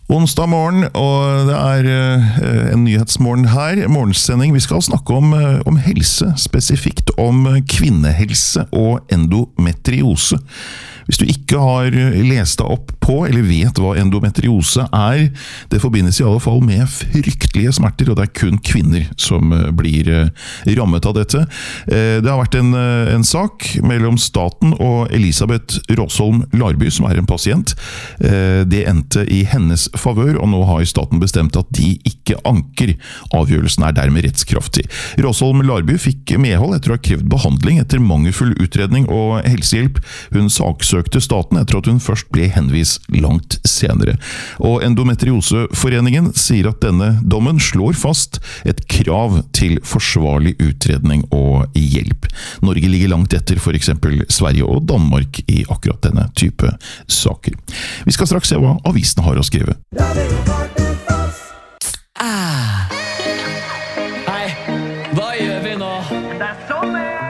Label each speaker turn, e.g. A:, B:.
A: Onsdag morgen, og det en nyhetsmorgen her, morgensending. Vi skal snakke om helse, spesifikt om kvinnehelse og endometriose. Hvis du ikke har lest deg opp på, eller vet hva endometriose det forbindes i alle fall med fryktelige smerter, og det kun kvinner som blir rammet av dette. Det har vært en sak mellom staten og Elisabeth Råsholm Larby, som en pasient. Det endte i hennes favør, og nå har staten bestemt at de ikke anker. Avgjørelsen dermed rettskraftig. Råsholm Larby fikk medhold etter å ha krevd behandling etter mangelfull utredning og helsehjelp. Hun saksøkte staten etter at hun først ble henvist langt senere. Og Endometrioseforeningen sier at denne dommen slår fast et krav til forsvarlig utredning og hjelp. Norge ligger langt etter for eksempel Sverige og Danmark i akkurat denne type saker. Vi skal straks se hva avisene har å skrive.
B: Hei, hva gjør vi nå?
C: Det sommer!